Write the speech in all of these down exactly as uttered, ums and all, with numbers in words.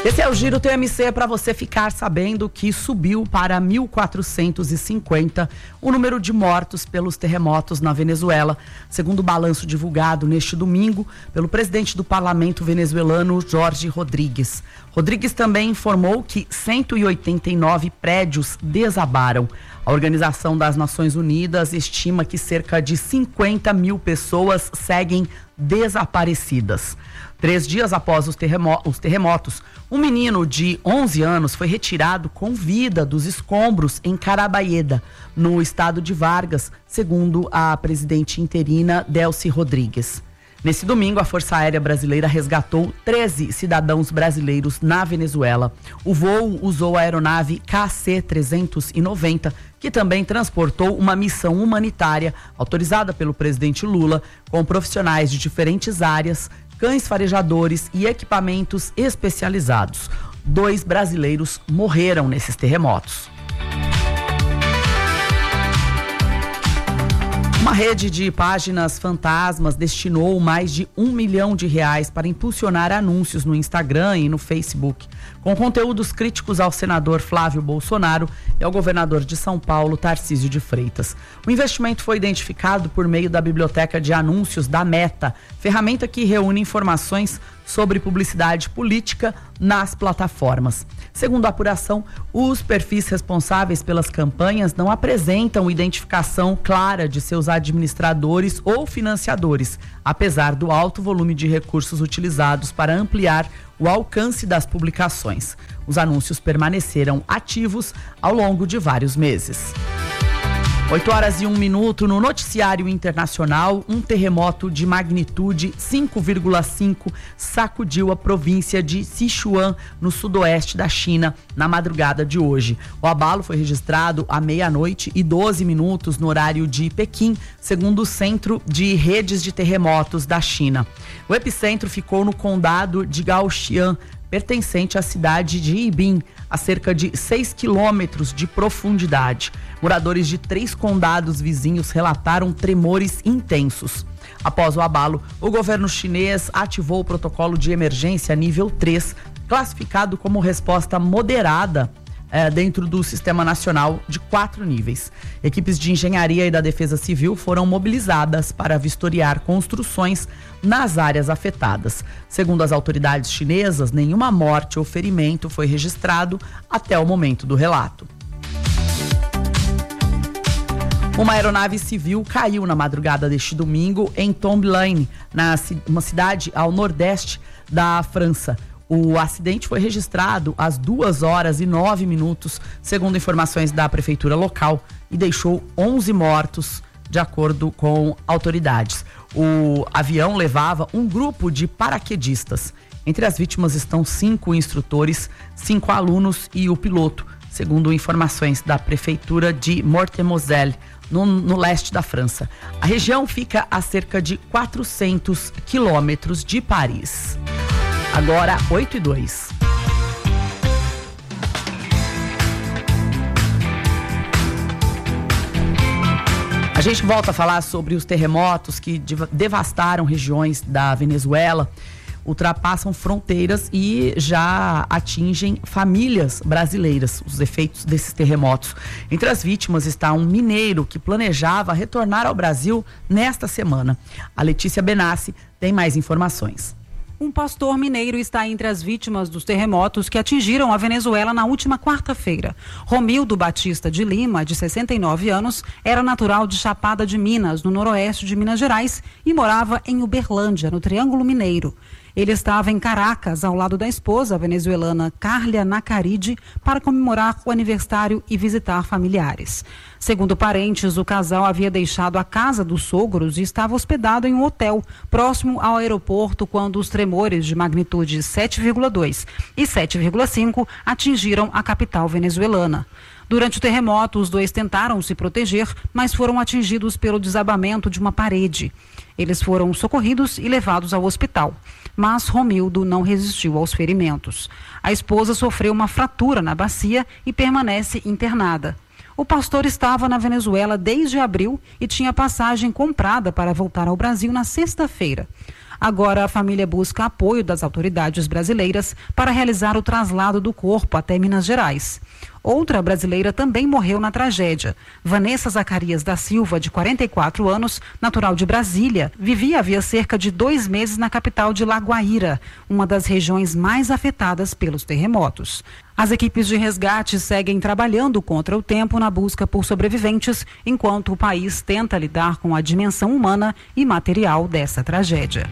Esse é o Giro T M C, para você ficar sabendo que subiu para mil quatrocentos e cinquenta o número de mortos pelos terremotos na Venezuela, segundo o balanço divulgado neste domingo pelo presidente do parlamento venezuelano, Jorge Rodrigues. Rodrigues também informou que cento e oitenta e nove prédios desabaram. A Organização das Nações Unidas estima que cerca de cinquenta mil pessoas seguem desaparecidas. Três dias após os, terremo- os terremotos, um menino de onze anos foi retirado com vida dos escombros em Carabaeda, no estado de Vargas, segundo a presidente interina Delcy Rodrigues. Nesse domingo, a Força Aérea Brasileira resgatou treze cidadãos brasileiros na Venezuela. O voo usou a aeronave K C trezentos e noventa, que também transportou uma missão humanitária autorizada pelo presidente Lula, com profissionais de diferentes áreas, cães farejadores e equipamentos especializados. Dois brasileiros morreram nesses terremotos. Uma rede de páginas fantasmas destinou mais de um milhão de reais para impulsionar anúncios no Instagram e no Facebook, com conteúdos críticos ao senador Flávio Bolsonaro e ao governador de São Paulo, Tarcísio de Freitas. O investimento foi identificado por meio da Biblioteca de Anúncios da Meta, ferramenta que reúne informações sobre publicidade política nas plataformas. Segundo a apuração, os perfis responsáveis pelas campanhas não apresentam identificação clara de seus administradores ou financiadores, apesar do alto volume de recursos utilizados para ampliar o alcance das publicações. Os anúncios permaneceram ativos ao longo de vários meses. oito horas e um minuto no noticiário internacional, um terremoto de magnitude cinco vírgula cinco sacudiu a província de Sichuan, no sudoeste da China, na madrugada de hoje. O abalo foi registrado à meia-noite e doze minutos no horário de Pequim, segundo o Centro de Redes de Terremotos da China. O epicentro ficou no condado de Gaoxian, pertencente à cidade de Yibin, a cerca de seis quilômetros de profundidade. Moradores de três condados vizinhos relataram tremores intensos. Após o abalo, o governo chinês ativou o protocolo de emergência nível três, classificado como resposta moderada É, dentro do Sistema Nacional de quatro níveis. Equipes de engenharia e da Defesa Civil foram mobilizadas para vistoriar construções nas áreas afetadas. Segundo as autoridades chinesas, nenhuma morte ou ferimento foi registrado até o momento do relato. Uma aeronave civil caiu na madrugada deste domingo em Tomblaine, na uma cidade ao nordeste da França. O acidente foi registrado às duas horas e nove minutos, segundo informações da prefeitura local, e deixou onze mortos, de acordo com autoridades. O avião levava um grupo de paraquedistas. Entre as vítimas estão cinco instrutores, cinco alunos e o piloto, segundo informações da prefeitura de Meurthe-et-Moselle, no, no leste da França. A região fica a cerca de quatrocentos quilômetros de Paris. Agora, oito e dois. A gente volta a falar sobre os terremotos que devastaram regiões da Venezuela, ultrapassam fronteiras e já atingem famílias brasileiras, os efeitos desses terremotos. Entre as vítimas está um mineiro que planejava retornar ao Brasil nesta semana. A Letícia Benassi tem mais informações. Um pastor mineiro está entre as vítimas dos terremotos que atingiram a Venezuela na última quarta-feira. Romildo Batista de Lima, de sessenta e nove anos, era natural de Chapada de Minas, no noroeste de Minas Gerais, e morava em Uberlândia, no Triângulo Mineiro. Ele estava em Caracas, ao lado da esposa a venezuelana Carlia Nacaride, para comemorar o aniversário e visitar familiares. Segundo parentes, o casal havia deixado a casa dos sogros e estava hospedado em um hotel próximo ao aeroporto quando os tremores de magnitude sete vírgula dois e sete vírgula cinco atingiram a capital venezuelana. Durante o terremoto, os dois tentaram se proteger, mas foram atingidos pelo desabamento de uma parede. Eles foram socorridos e levados ao hospital, mas Romildo não resistiu aos ferimentos. A esposa sofreu uma fratura na bacia e permanece internada. O pastor estava na Venezuela desde abril e tinha passagem comprada para voltar ao Brasil na sexta-feira. Agora a família busca apoio das autoridades brasileiras para realizar o traslado do corpo até Minas Gerais. Outra brasileira também morreu na tragédia. Vanessa Zacarias da Silva, de quarenta e quatro anos, natural de Brasília, vivia havia cerca de dois meses na capital de Lagoaíra, uma das regiões mais afetadas pelos terremotos. As equipes de resgate seguem trabalhando contra o tempo na busca por sobreviventes, enquanto o país tenta lidar com a dimensão humana e material dessa tragédia.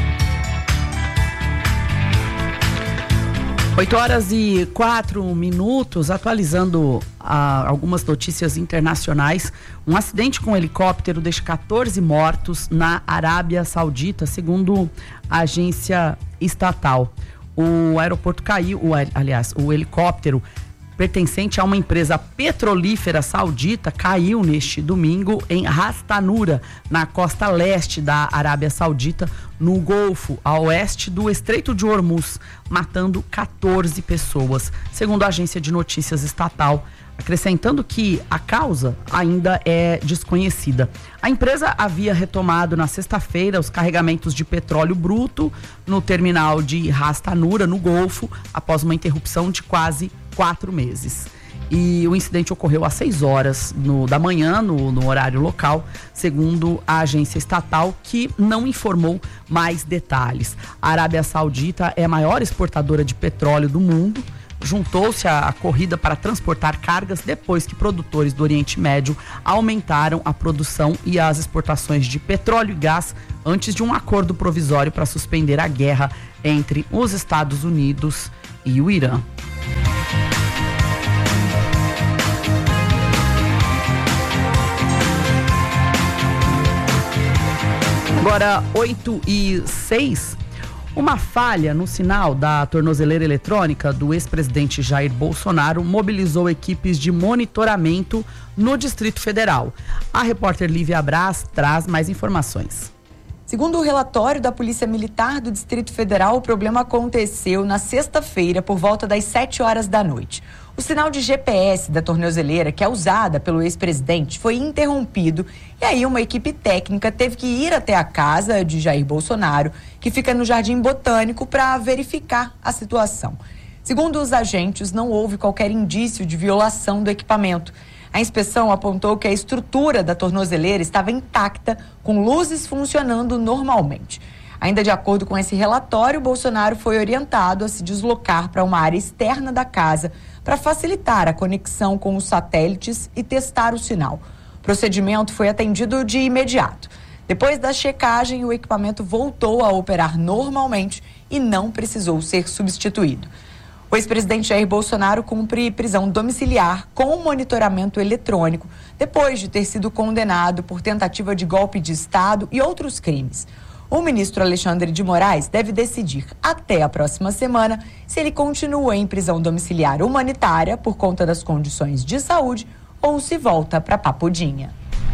oito horas e quatro minutos, atualizando ah, algumas notícias internacionais. Um acidente com um helicóptero deixa quatorze mortos na Arábia Saudita, segundo a agência estatal. O aeroporto caiu, o, aliás, o helicóptero pertencente a uma empresa petrolífera saudita caiu neste domingo em Ras Tanura, na costa leste da Arábia Saudita, no Golfo, a oeste do Estreito de Hormuz, matando quatorze pessoas, segundo a agência de notícias estatal, acrescentando que a causa ainda é desconhecida. A empresa havia retomado na sexta-feira os carregamentos de petróleo bruto no terminal de Ras Tanura, no Golfo, após uma interrupção de quase quatro meses. E o incidente ocorreu às seis horas no, da manhã, no, no horário local, segundo a agência estatal, que não informou mais detalhes. A Arábia Saudita é a maior exportadora de petróleo do mundo. Juntou-se à corrida para transportar cargas depois que produtores do Oriente Médio aumentaram a produção e as exportações de petróleo e gás antes de um acordo provisório para suspender a guerra entre os Estados Unidos e o Irã. Agora, oito e seis. Uma falha no sinal da tornozeleira eletrônica do ex-presidente Jair Bolsonaro mobilizou equipes de monitoramento no Distrito Federal. A repórter Lívia Braz traz mais informações. Segundo o relatório da Polícia Militar do Distrito Federal, o problema aconteceu na sexta-feira por volta das sete horas da noite. O sinal de G P S da tornozeleira, que é usada pelo ex-presidente, foi interrompido e aí uma equipe técnica teve que ir até a casa de Jair Bolsonaro, que fica no Jardim Botânico, para verificar a situação. Segundo os agentes, não houve qualquer indício de violação do equipamento. A inspeção apontou que a estrutura da tornozeleira estava intacta, com luzes funcionando normalmente. Ainda de acordo com esse relatório, Bolsonaro foi orientado a se deslocar para uma área externa da casa para facilitar a conexão com os satélites e testar o sinal. O procedimento foi atendido de imediato. Depois da checagem, o equipamento voltou a operar normalmente e não precisou ser substituído. O ex-presidente Jair Bolsonaro cumpre prisão domiciliar com monitoramento eletrônico depois de ter sido condenado por tentativa de golpe de Estado e outros crimes. O ministro Alexandre de Moraes deve decidir até a próxima semana se ele continua em prisão domiciliar humanitária por conta das condições de saúde ou se volta para Papudinha.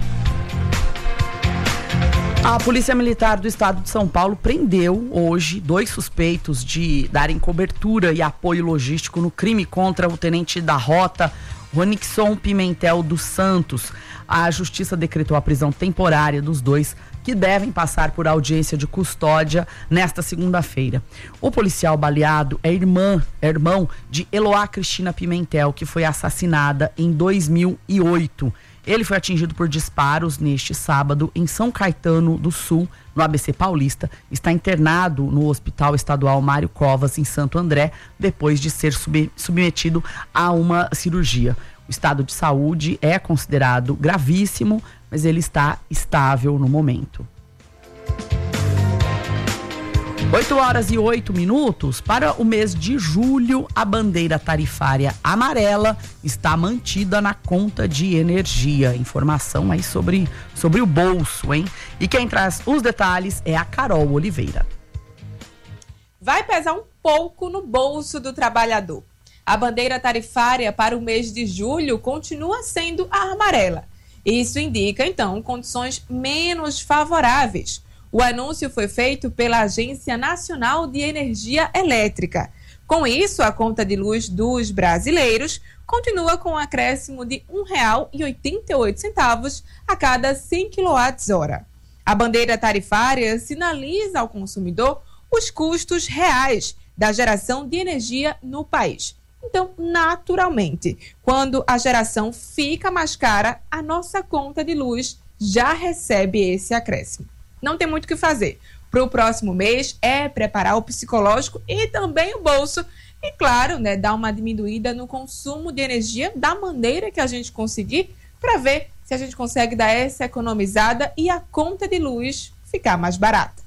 A Polícia Militar do Estado de São Paulo prendeu hoje dois suspeitos de darem cobertura e apoio logístico no crime contra o tenente da Rota, Ronixon Pimentel dos Santos. A Justiça decretou a prisão temporária dos dois, que devem passar por audiência de custódia nesta segunda-feira. O policial baleado é irmã, é irmão de Eloá Cristina Pimentel, que foi assassinada em dois mil e oito. Ele foi atingido por disparos neste sábado em São Caetano do Sul, no A B C Paulista. Está internado no Hospital Estadual Mário Covas, em Santo André, depois de ser sub- submetido a uma cirurgia. O estado de saúde é considerado gravíssimo, mas ele está estável no momento. oito horas e oito minutos. Para o mês de julho, a bandeira tarifária amarela está mantida na conta de energia. Informação aí sobre, sobre o bolso, hein? E quem traz os detalhes é a Carol Oliveira. Vai pesar um pouco no bolso do trabalhador. A bandeira tarifária para o mês de julho continua sendo a amarela. Isso indica, então, condições menos favoráveis. O anúncio foi feito pela Agência Nacional de Energia Elétrica. Com isso, a conta de luz dos brasileiros continua com um acréscimo de um real e oitenta e oito centavos a cada cem quilowatts-hora. A bandeira tarifária sinaliza ao consumidor os custos reais da geração de energia no país. Então, naturalmente, quando a geração fica mais cara, a nossa conta de luz já recebe esse acréscimo. Não tem muito o que fazer. Para o próximo mês é preparar o psicológico e também o bolso. E claro, né, dar uma diminuída no consumo de energia da maneira que a gente conseguir, para ver se a gente consegue dar essa economizada e a conta de luz ficar mais barata.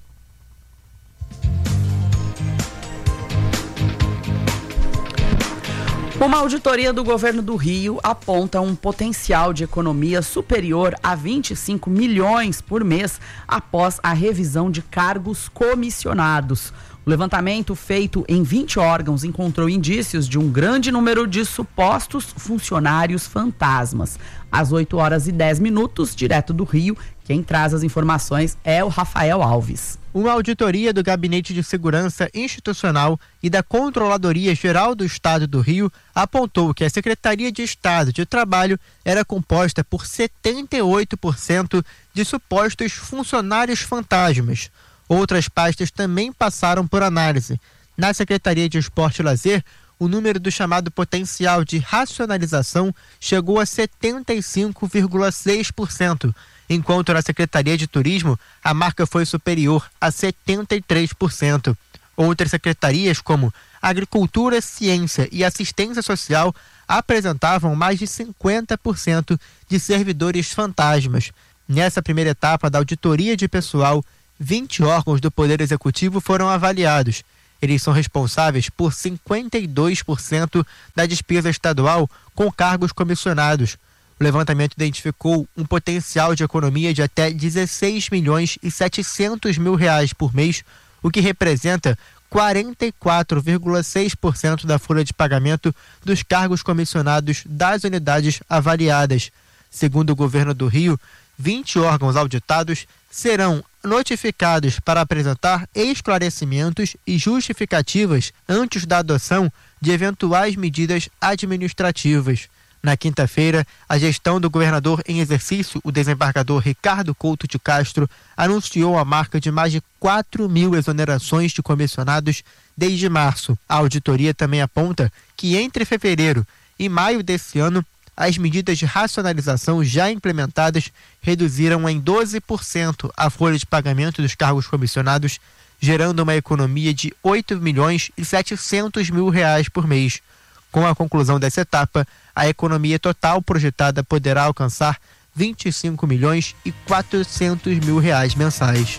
Uma auditoria do governo do Rio aponta um potencial de economia superior a vinte e cinco milhões por mês após a revisão de cargos comissionados. O levantamento feito em vinte órgãos encontrou indícios de um grande número de supostos funcionários fantasmas. Às oito horas e dez minutos, direto do Rio, quem traz as informações é o Rafael Alves. Uma auditoria do Gabinete de Segurança Institucional e da Controladoria Geral do Estado do Rio apontou que a Secretaria de Estado de Trabalho era composta por setenta e oito por cento de supostos funcionários fantasmas. Outras pastas também passaram por análise. Na Secretaria de Esporte e Lazer, o número do chamado potencial de racionalização chegou a setenta e cinco vírgula seis por cento, enquanto na Secretaria de Turismo a marca foi superior a setenta e três por cento. Outras secretarias, como Agricultura, Ciência e Assistência Social, apresentavam mais de cinquenta por cento de servidores fantasmas. Nessa primeira etapa da auditoria de pessoal, vinte órgãos do Poder Executivo foram avaliados. Eles são responsáveis por cinquenta e dois por cento da despesa estadual com cargos comissionados. O levantamento identificou um potencial de economia de até dezesseis milhões e setecentos mil reais por mês, o que representa quarenta e quatro vírgula seis por cento da folha de pagamento dos cargos comissionados das unidades avaliadas. Segundo o governo do Rio, vinte órgãos auditados serão notificados para apresentar esclarecimentos e justificativas antes da adoção de eventuais medidas administrativas. Na quinta-feira, a gestão do governador em exercício, o desembargador Ricardo Couto de Castro, anunciou a marca de mais de quatro mil exonerações de comissionados desde março. A auditoria também aponta que entre fevereiro e maio desse ano, as medidas de racionalização já implementadas reduziram em doze por cento a folha de pagamento dos cargos comissionados, gerando uma economia de oito milhões e setecentos mil reais por mês. Com a conclusão dessa etapa, a economia total projetada poderá alcançar vinte e cinco milhões e quatrocentos mil reais mensais.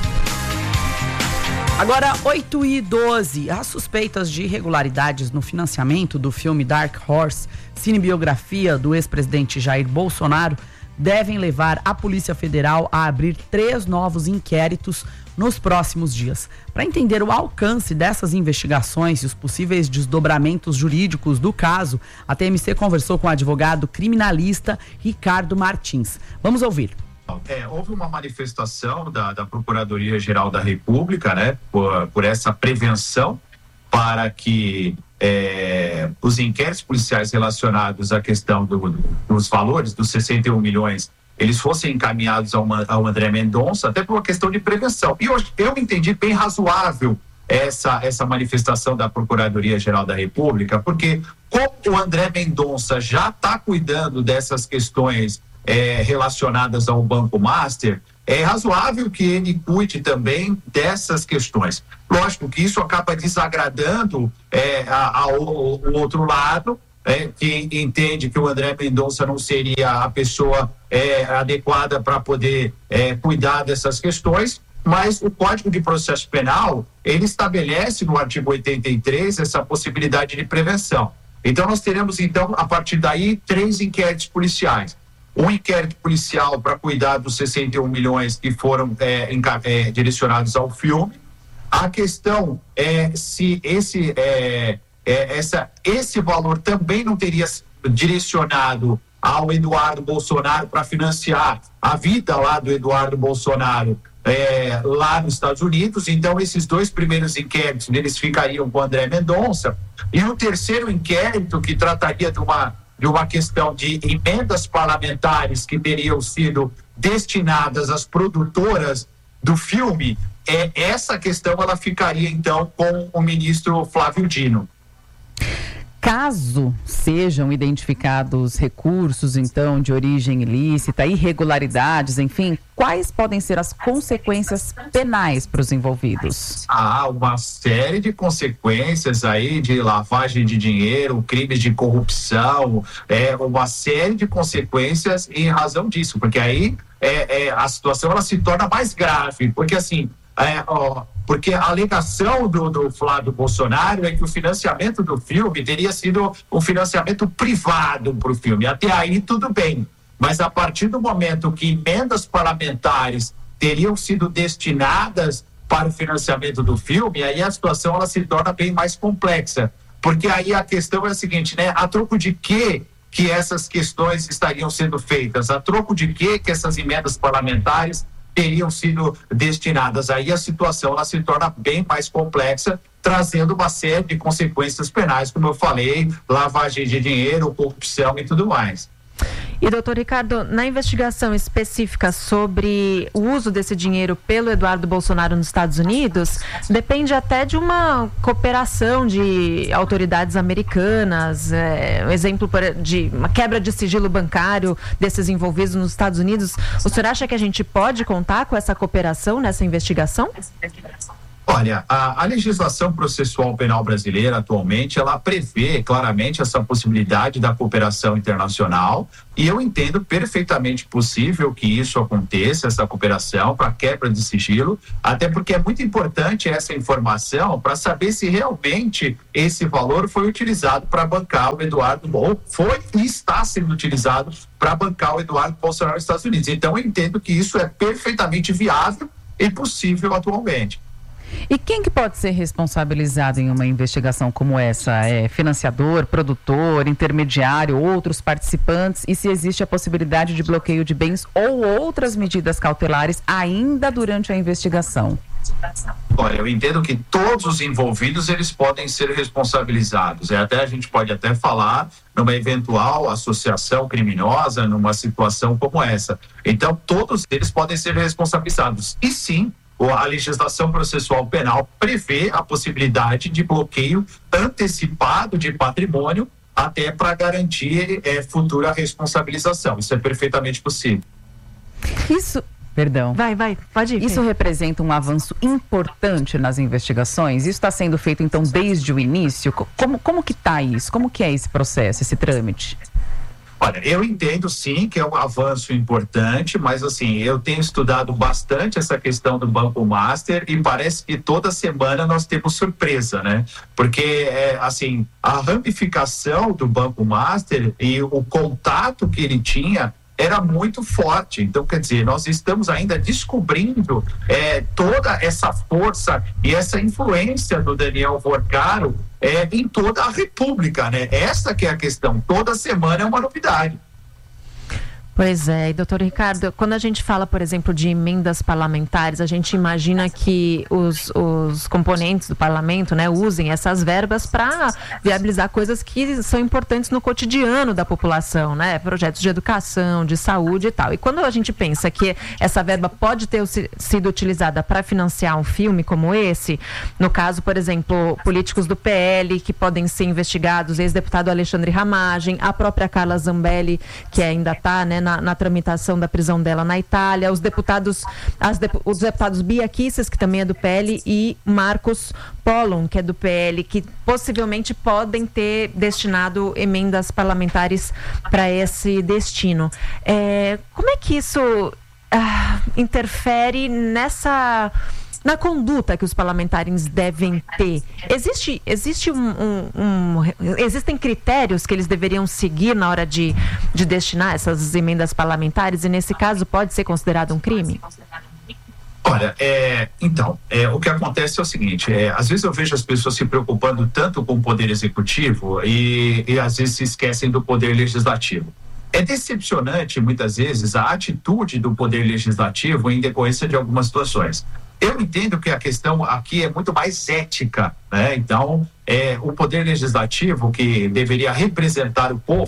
Agora, oito e doze, as suspeitas de irregularidades no financiamento do filme Dark Horse, cinebiografia do ex-presidente Jair Bolsonaro, devem levar a Polícia Federal a abrir três novos inquéritos nos próximos dias. Para entender o alcance dessas investigações e os possíveis desdobramentos jurídicos do caso, a T M C conversou com o advogado criminalista Ricardo Martins. Vamos ouvir. É, houve uma manifestação da, da Procuradoria-Geral da República, né, por, por essa prevenção para que é, os inquéritos policiais relacionados à questão do, do, dos valores dos sessenta e um milhões, eles fossem encaminhados ao, ao André Mendonça, até por uma questão de prevenção. E eu, eu entendi bem razoável essa, essa manifestação da Procuradoria-Geral da República, porque como o André Mendonça já está cuidando dessas questões É, relacionadas ao Banco Master, é razoável que ele cuide também dessas questões. Lógico que isso acaba desagradando é, ao, ao outro lado, é, que entende que o André Mendonça não seria a pessoa é, adequada para poder é, cuidar dessas questões, mas o Código de Processo Penal, ele estabelece no artigo oitenta e três essa possibilidade de prevenção. Então nós teremos, então, a partir daí, três inquéritos policiais. Um inquérito policial para cuidar dos sessenta e um milhões que foram é, é, direcionados ao filme. A questão é se esse, é, é, essa, esse valor também não teria direcionado ao Eduardo Bolsonaro para financiar a vida lá do Eduardo Bolsonaro é, lá nos Estados Unidos. Então, esses dois primeiros inquéritos, eles ficariam com o André Mendonça. E o terceiro inquérito, que trataria de uma de uma questão de emendas parlamentares que teriam sido destinadas às produtoras do filme, é, essa questão ela ficaria então com o ministro Flávio Dino. Caso sejam identificados recursos, então, de origem ilícita, irregularidades, enfim, quais podem ser as consequências penais para os envolvidos? Há uma série de consequências aí de lavagem de dinheiro, crimes de corrupção, é, uma série de consequências em razão disso, porque aí é, é, a situação ela se torna mais grave, porque assim, é, ó, porque a alegação do, do Flávio Bolsonaro é que o financiamento do filme teria sido um financiamento privado para o filme. Até aí tudo bem, mas a partir do momento que emendas parlamentares teriam sido destinadas para o financiamento do filme, aí a situação ela se torna bem mais complexa, porque aí a questão é a seguinte, né? A troco de quê que essas questões estariam sendo feitas? A troco de quê que essas emendas parlamentares teriam sido destinadas? Aí a situação ela se torna bem mais complexa, trazendo uma série de consequências penais, como eu falei, lavagem de dinheiro, corrupção e tudo mais. E, doutor Ricardo, na investigação específica sobre o uso desse dinheiro pelo Eduardo Bolsonaro nos Estados Unidos, depende até de uma cooperação de autoridades americanas, é, um exemplo de uma quebra de sigilo bancário desses envolvidos nos Estados Unidos. O senhor acha que a gente pode contar com essa cooperação nessa investigação? Olha, a, a legislação processual penal brasileira atualmente, ela prevê claramente essa possibilidade da cooperação internacional, e eu entendo perfeitamente possível que isso aconteça, essa cooperação para quebra de sigilo, até porque é muito importante essa informação para saber se realmente esse valor foi utilizado para bancar o Eduardo, ou foi e está sendo utilizado para bancar o Eduardo Bolsonaro nos Estados Unidos. Então eu entendo que isso é perfeitamente viável e possível atualmente. E quem que pode ser responsabilizado em uma investigação como essa? É financiador, produtor, intermediário, outros participantes? E se existe a possibilidade de bloqueio de bens ou outras medidas cautelares ainda durante a investigação? Olha, eu entendo que todos os envolvidos eles podem ser responsabilizados. É, até a gente pode até falar numa eventual associação criminosa, numa situação como essa. Então, todos eles podem ser responsabilizados. E sim, a legislação processual penal prevê a possibilidade de bloqueio antecipado de patrimônio até para garantir é, futura responsabilização. Isso é perfeitamente possível. Isso, perdão. Vai, vai, pode ir. Isso representa um avanço importante nas investigações? Isso está sendo feito, então, desde o início? Como, como que está isso? Como que é esse processo, esse trâmite? Olha, eu entendo sim que é um avanço importante, mas assim, eu tenho estudado bastante essa questão do Banco Master e parece que toda semana nós temos surpresa, né? Porque, é, assim, a ramificação do Banco Master e o contato que ele tinha era muito forte. Então, quer dizer, nós estamos ainda descobrindo é, toda essa força e essa influência do Daniel Vorcaro é, em toda a República, né? Essa que é a questão. Toda semana é uma novidade. Pois é, e doutor Ricardo, quando a gente fala, por exemplo, de emendas parlamentares, a gente imagina que os, os componentes do parlamento, né, usem essas verbas para viabilizar coisas que são importantes no cotidiano da população, né, projetos de educação, de saúde e tal. E quando a gente pensa que essa verba pode ter sido utilizada para financiar um filme como esse, no caso, por exemplo, políticos do P L que podem ser investigados, ex-deputado Alexandre Ramagem, a própria Carla Zambelli, que ainda está, né, Na, na tramitação da prisão dela na Itália, os deputados, as de, os deputados Bia Kicis, que também é do P L, e Marcos Pollon, que é do P L, que possivelmente podem ter destinado emendas parlamentares para esse destino. É, como é que isso ah, interfere nessa... na conduta que os parlamentares devem ter? Existe, existe um, um, um, existem critérios que eles deveriam seguir na hora de, de destinar essas emendas parlamentares, e nesse caso pode ser considerado um crime? Olha, é, então, é, o que acontece é o seguinte, é, às vezes eu vejo as pessoas se preocupando tanto com o poder executivo e, e às vezes se esquecem do poder legislativo. É decepcionante, muitas vezes, a atitude do poder legislativo em decorrência de algumas situações. Eu entendo que a questão aqui é muito mais ética, né? Então, é, o poder legislativo, que deveria representar o povo,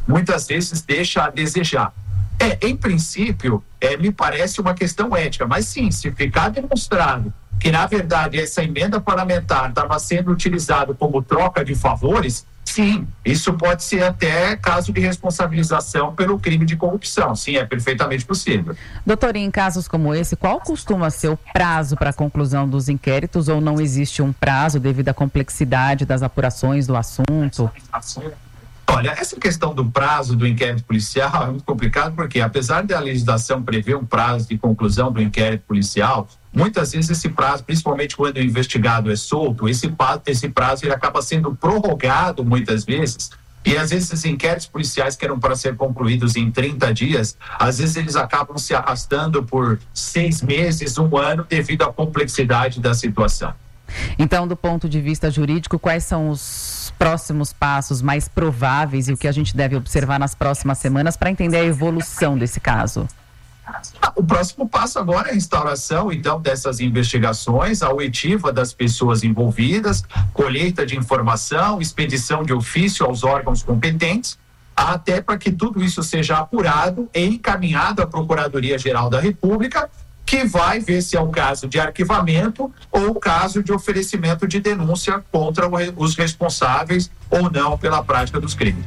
muitas vezes deixa a desejar. É, em princípio, é, me parece uma questão ética, mas sim, se ficar demonstrado que, na verdade, essa emenda parlamentar estava sendo utilizada como troca de favores, sim, isso pode ser até caso de responsabilização pelo crime de corrupção. Sim, é perfeitamente possível. Doutor, em casos como esse, qual costuma ser o prazo para a conclusão dos inquéritos, ou não existe um prazo devido à complexidade das apurações do assunto? Olha, essa questão do prazo do inquérito policial é muito complicado porque, apesar da legislação prever um prazo de conclusão do inquérito policial, muitas vezes esse prazo, principalmente quando o investigado é solto, esse prazo, esse prazo ele acaba sendo prorrogado muitas vezes. E às vezes esses inquéritos policiais que eram para ser concluídos em trinta dias, às vezes eles acabam se arrastando por seis meses, um ano, devido à complexidade da situação. Então, do ponto de vista jurídico, quais são os próximos passos mais prováveis e o que a gente deve observar nas próximas semanas para entender a evolução desse caso? O próximo passo agora é a instauração, então, dessas investigações, a oitiva das pessoas envolvidas, colheita de informação, expedição de ofício aos órgãos competentes, até para que tudo isso seja apurado e encaminhado à Procuradoria-Geral da República, que vai ver se é um caso de arquivamento ou caso de oferecimento de denúncia contra os responsáveis ou não pela prática dos crimes.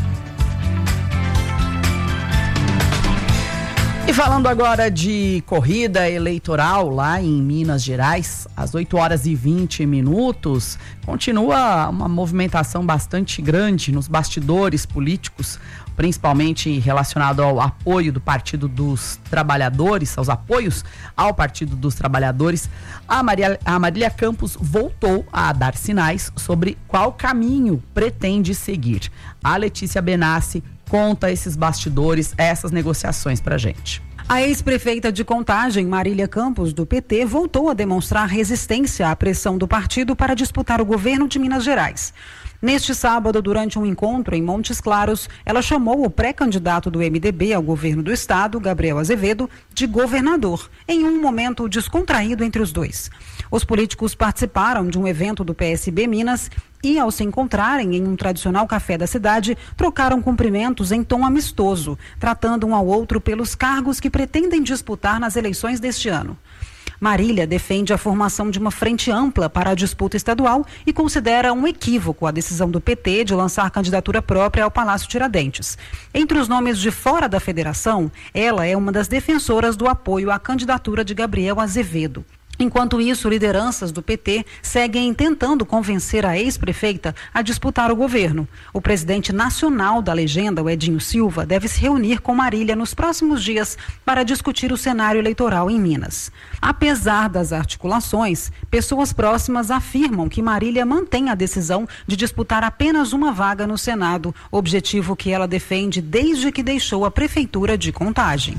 E falando agora de corrida eleitoral lá em Minas Gerais, às oito horas e vinte minutos, continua uma movimentação bastante grande nos bastidores políticos, principalmente relacionado ao apoio do Partido dos Trabalhadores, aos apoios ao Partido dos Trabalhadores. A Maria, a Marília Campos voltou a dar sinais sobre qual caminho pretende seguir. A Letícia Benassi conta esses bastidores, essas negociações pra gente. A ex-prefeita de Contagem, Marília Campos, do P T, voltou a demonstrar resistência à pressão do partido para disputar o governo de Minas Gerais. Neste sábado, durante um encontro em Montes Claros, ela chamou o pré-candidato do M D B ao governo do estado, Gabriel Azevedo, de governador, em um momento descontraído entre os dois. Os políticos participaram de um evento do P S B Minas e, ao se encontrarem em um tradicional café da cidade, trocaram cumprimentos em tom amistoso, tratando um ao outro pelos cargos que pretendem disputar nas eleições deste ano. Marília defende a formação de uma frente ampla para a disputa estadual e considera um equívoco a decisão do P T de lançar candidatura própria ao Palácio Tiradentes. Entre os nomes de fora da federação, ela é uma das defensoras do apoio à candidatura de Gabriel Azevedo. Enquanto isso, lideranças do P T seguem tentando convencer a ex-prefeita a disputar o governo. O presidente nacional da legenda, o Edinho Silva, deve se reunir com Marília nos próximos dias para discutir o cenário eleitoral em Minas. Apesar das articulações, pessoas próximas afirmam que Marília mantém a decisão de disputar apenas uma vaga no Senado, objetivo que ela defende desde que deixou a prefeitura de Contagem.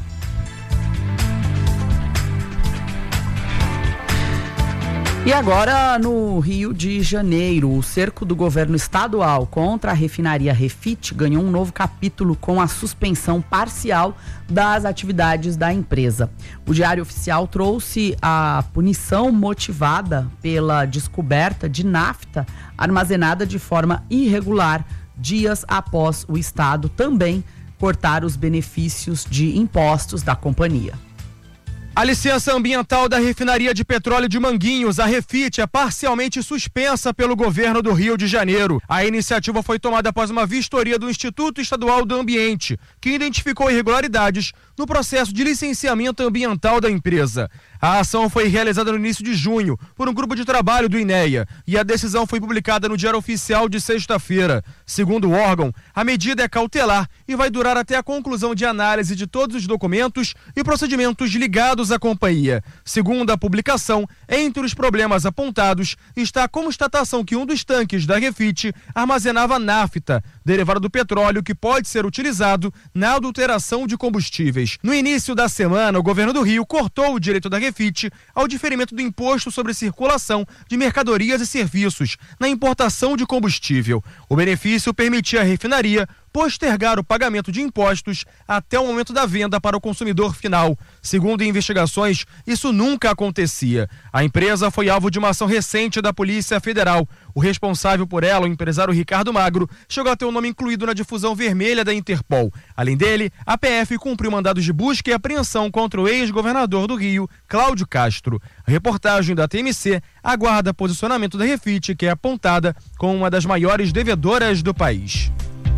E agora, no Rio de Janeiro, o cerco do governo estadual contra a refinaria Refit ganhou um novo capítulo com a suspensão parcial das atividades da empresa. O Diário Oficial trouxe a punição motivada pela descoberta de nafta armazenada de forma irregular, dias após o Estado também cortar os benefícios de impostos da companhia. A licença ambiental da refinaria de petróleo de Manguinhos, a Refit, é parcialmente suspensa pelo governo do Rio de Janeiro. A iniciativa foi tomada após uma vistoria do Instituto Estadual do Ambiente, que identificou irregularidades no processo de licenciamento ambiental da empresa. A ação foi realizada no início de junho por um grupo de trabalho do INEA e a decisão foi publicada no Diário Oficial de sexta-feira. Segundo o órgão, a medida é cautelar e vai durar até a conclusão de análise de todos os documentos e procedimentos ligados à companhia. Segundo a publicação, entre os problemas apontados está a constatação que um dos tanques da Refit armazenava nafta, derivada do petróleo que pode ser utilizado na adulteração de combustíveis. No início da semana, o governo do Rio cortou o direito da Refit ao diferimento do imposto sobre circulação de mercadorias e serviços na importação de combustível. O benefício permitia à refinaria postergar o pagamento de impostos até o momento da venda para o consumidor final. Segundo investigações, isso nunca acontecia. A empresa foi alvo de uma ação recente da Polícia Federal. O responsável por ela, o empresário Ricardo Magro, chegou a ter o nome incluído na difusão vermelha da Interpol. Além dele, a P F cumpriu mandados de busca e apreensão contra o ex-governador do Rio, Cláudio Castro. A reportagem da T M C aguarda posicionamento da Refit, que é apontada como uma das maiores devedoras do país.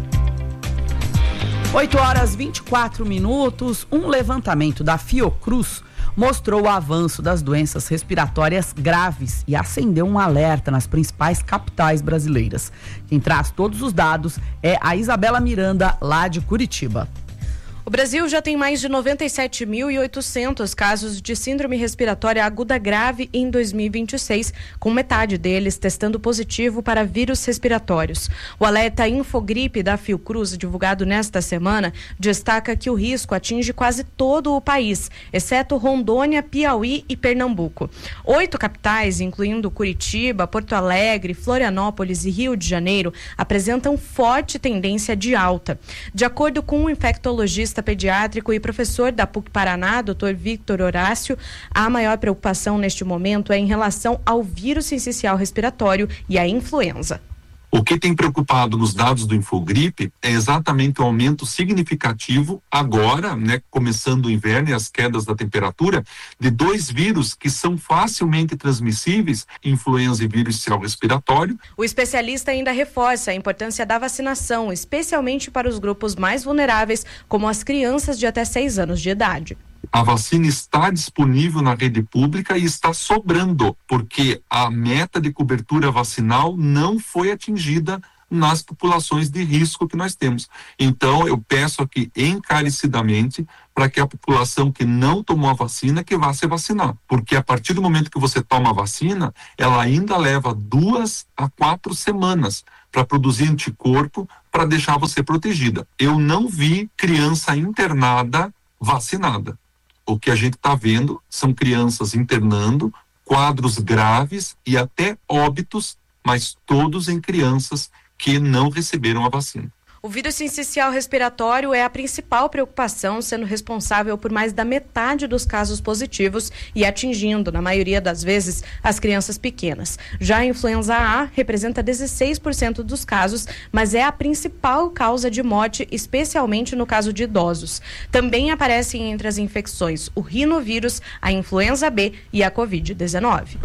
oito horas e vinte e quatro minutos, um levantamento da Fiocruz mostrou o avanço das doenças respiratórias graves e acendeu um alerta nas principais capitais brasileiras. Quem traz todos os dados é a Isabela Miranda, lá de Curitiba. O Brasil já tem mais de noventa e sete mil e oitocentos casos de síndrome respiratória aguda grave em dois mil e vinte e seis, com metade deles testando positivo para vírus respiratórios. O alerta Infogripe da Fiocruz, divulgado nesta semana, destaca que o risco atinge quase todo o país, exceto Rondônia, Piauí e Pernambuco. Oito capitais, incluindo Curitiba, Porto Alegre, Florianópolis e Rio de Janeiro, apresentam forte tendência de alta. De acordo com o infectologista pediátrico e professor da P U C Paraná, doutor Victor Horácio, a maior preocupação neste momento é em relação ao vírus sincicial respiratório e à influenza. O que tem preocupado nos dados do Infogripe é exatamente o aumento significativo agora, né, começando o inverno e as quedas da temperatura, de dois vírus que são facilmente transmissíveis, influenza e vírus sincicial respiratório. O especialista ainda reforça a importância da vacinação, especialmente para os grupos mais vulneráveis, como as crianças de até seis anos de idade. A vacina está disponível na rede pública e está sobrando, porque a meta de cobertura vacinal não foi atingida nas populações de risco que nós temos. Então, eu peço aqui encarecidamente para que a população que não tomou a vacina, que vá se vacinar. Porque a partir do momento que você toma a vacina, ela ainda leva duas a quatro semanas para produzir anticorpo para deixar você protegida. Eu não vi criança internada vacinada. O que a gente está vendo são crianças internando, quadros graves e até óbitos, mas todos em crianças que não receberam a vacina. O vírus sincicial respiratório é a principal preocupação, sendo responsável por mais da metade dos casos positivos e atingindo, na maioria das vezes, as crianças pequenas. Já a influenza A representa dezesseis por cento dos casos, mas é a principal causa de morte, especialmente no caso de idosos. Também aparecem entre as infecções o rinovírus, a influenza B e a covid dezenove.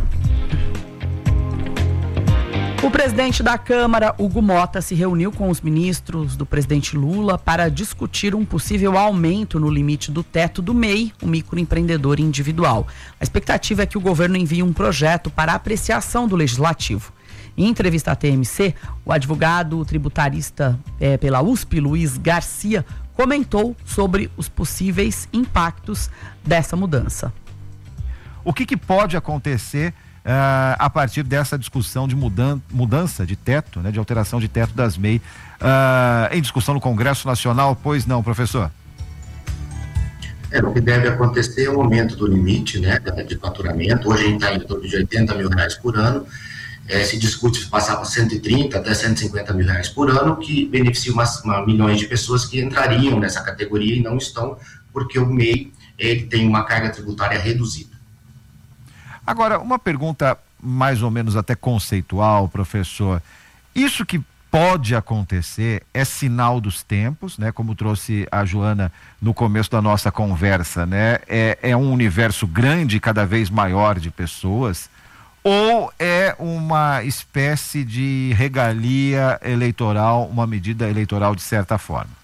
O presidente da Câmara, Hugo Mota, se reuniu com os ministros do presidente Lula para discutir um possível aumento no limite do teto do M E I, o microempreendedor individual. A expectativa é que o governo envie um projeto para apreciação do Legislativo. Em entrevista à T M C, o advogado tributarista é, pela U S P, Luiz Garcia, comentou sobre os possíveis impactos dessa mudança. O que, que pode acontecer Uh, a partir dessa discussão de mudan mudança de teto, né, de alteração de teto das M E I, uh, em discussão no Congresso Nacional, pois não, professor? É, o que deve acontecer é o aumento do limite, né, de faturamento. Hoje a gente está em torno de oitenta mil reais por ano. É, se discute se passar para cento e trinta até cento e cinquenta mil reais por ano, que beneficia umas, uma, milhões de pessoas que entrariam nessa categoria e não estão, porque o M E I ele tem uma carga tributária reduzida. Agora, uma pergunta mais ou menos até conceitual, professor. Isso que pode acontecer é sinal dos tempos, né? Como trouxe a Joana no começo da nossa conversa, né? É, é um universo grande, cada vez maior de pessoas, ou é uma espécie de regalia eleitoral, uma medida eleitoral de certa forma?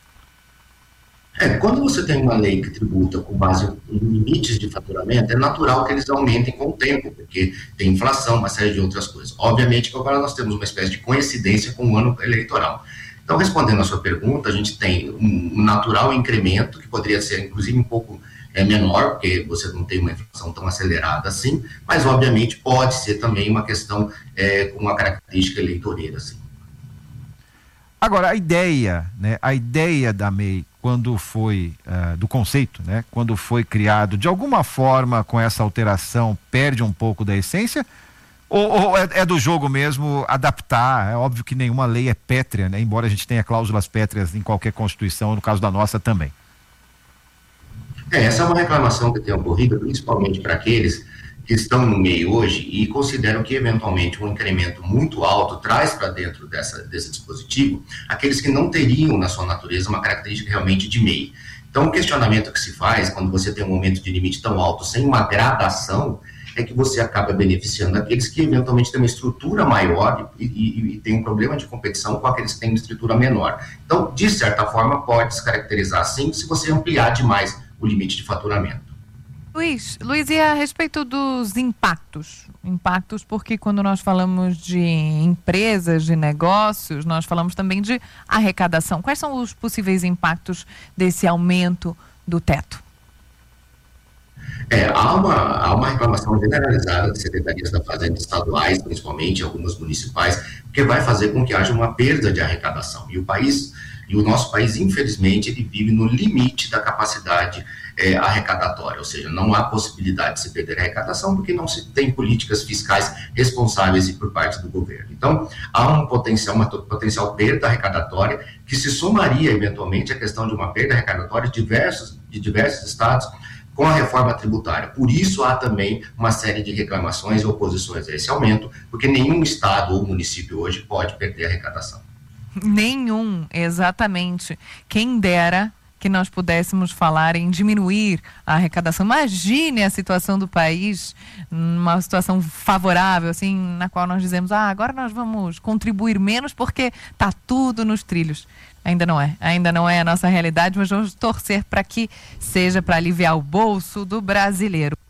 É, quando você tem uma lei que tributa com base em limites de faturamento, é natural que eles aumentem com o tempo, porque tem inflação, uma série de outras coisas. Obviamente que agora nós temos uma espécie de coincidência com o ano eleitoral. Então, respondendo a sua pergunta, a gente tem um natural incremento, que poderia ser, inclusive, um pouco é, menor, porque você não tem uma inflação tão acelerada assim, mas, obviamente, pode ser também uma questão é, com uma característica eleitoreira, assim. Agora, a ideia, né, a ideia da M E I, quando foi, uh, do conceito, né, quando foi criado, de alguma forma, com essa alteração, perde um pouco da essência? Ou, ou é, é do jogo mesmo adaptar? É óbvio que nenhuma lei é pétrea, né, embora a gente tenha cláusulas pétreas em qualquer Constituição, no caso da nossa também. É, essa é uma reclamação que tem ocorrido, principalmente para aqueles que estão no meio hoje e consideram que, eventualmente, um incremento muito alto traz para dentro dessa, desse dispositivo aqueles que não teriam, na sua natureza, uma característica realmente de M E I. Então, o questionamento que se faz, quando você tem um aumento de limite tão alto, sem uma gradação, é que você acaba beneficiando aqueles que, eventualmente, têm uma estrutura maior e, e, e tem um problema de competição com aqueles que têm uma estrutura menor. Então, de certa forma, pode se caracterizar assim se você ampliar demais o limite de faturamento. Luiz, Luiz, e a respeito dos impactos? Impactos porque quando nós falamos de empresas, de negócios, nós falamos também de arrecadação. Quais são os possíveis impactos desse aumento do teto? É, há uma, há uma reclamação generalizada de secretarias da Fazenda estaduais, principalmente algumas municipais, que vai fazer com que haja uma perda de arrecadação. E o país, e o nosso país, infelizmente, ele vive no limite da capacidade É, arrecadatória, ou seja, não há possibilidade de se perder a arrecadação porque não se tem políticas fiscais responsáveis por parte do governo. Então, há um potencial, uma potencial perda arrecadatória que se somaria eventualmente à questão de uma perda arrecadatória de diversos, de diversos estados com a reforma tributária. Por isso há também uma série de reclamações e oposições a esse aumento, porque nenhum estado ou município hoje pode perder a arrecadação. Nenhum, exatamente. Quem dera que nós pudéssemos falar em diminuir a arrecadação. Imagine a situação do país, uma situação favorável, assim, na qual nós dizemos, ah, agora nós vamos contribuir menos porque está tudo nos trilhos. Ainda não é, ainda não é a nossa realidade, mas vamos torcer para que seja para aliviar o bolso do brasileiro.